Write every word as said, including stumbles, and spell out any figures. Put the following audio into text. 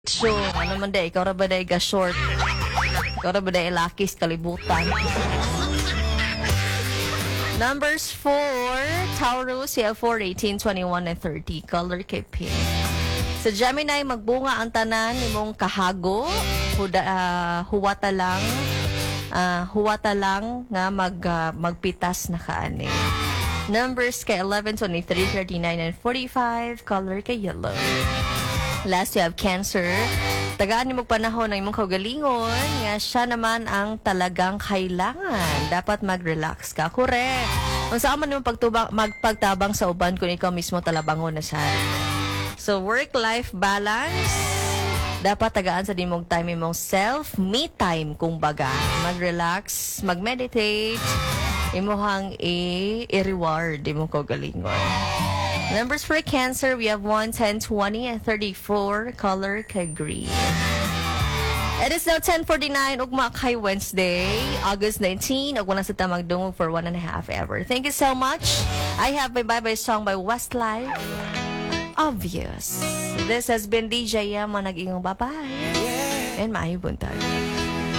So, ano man day, ikaw ra ba day ga short? Ikaw ra ba day lakis kalibutan? Numbers four, Taurus, you have four, eighteen, twenty-one, and thirty. Color kay pink. Sa Gemini, magbunga ang tanan nimong kahago. Huda, uh, huwata lang. Uh, huwata lang nga mag, uh, magpitas na kaani. Numbers kay eleven, twenty-three, thirty-nine, and forty-five. Color kay yellow. Last, you have Cancer. Tagaan ni mo panahon ng imong kaugalingon. Nga siya naman ang talagang kailangan. Dapat mag-relax ka. Correct. Kung saan man mo pagtubang, magpagtabang sa uban kung ikaw mismo talabangon na siya. So, work-life balance. Dapat tagaan sa dimong time imong self. Me time, kung baga. Mag-relax, mag-meditate. Imuhang i- i-reward imong kaugalingon. Numbers for Cancer, we have one, ten, twenty, and thirty-four. Color kay green. It is now ten forty-nine, ugma kay Wednesday, August nineteenth. Ug wala sa tamang dungog for one and a half hour. Thank you so much. I have a bye-bye song by Westlife, Obvious. This has been D J M, nag-ingong bye-bye. And maayong buntag.